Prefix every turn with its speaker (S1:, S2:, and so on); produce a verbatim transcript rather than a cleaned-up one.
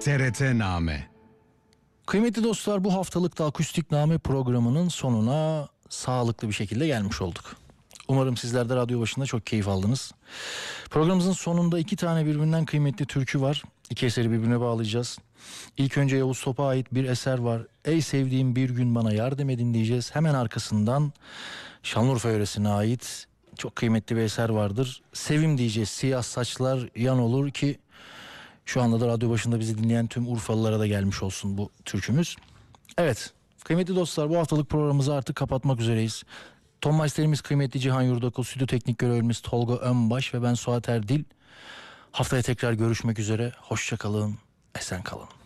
S1: T R T-name.
S2: Kıymetli dostlar, bu haftalık da Akustikname programının sonuna sağlıklı bir şekilde gelmiş olduk. Umarım sizler de radyo başında çok keyif aldınız. Programımızın sonunda iki tane birbirinden kıymetli türkü var. İki eseri birbirine bağlayacağız. İlk önce Yavuz Top'a ait bir eser var. Ey sevdiğim bir gün bana yardım edin diyeceğiz. Hemen arkasından Şanlıurfa yöresine ait çok kıymetli bir eser vardır. Sevim diyeceğiz. Siyah saçlar yan olur ki şu anda da radyo başında bizi dinleyen tüm Urfalılara da gelmiş olsun bu türkümüz. Evet, kıymetli dostlar, bu haftalık programımızı artık kapatmak üzereyiz. Ton Meister'imiz kıymetli Cihan Yurdakul, stüdyo teknik görevlimiz Tolga Önbaş ve ben Suat Erdil. Haftaya tekrar görüşmek üzere. Hoşça kalın, esen kalın.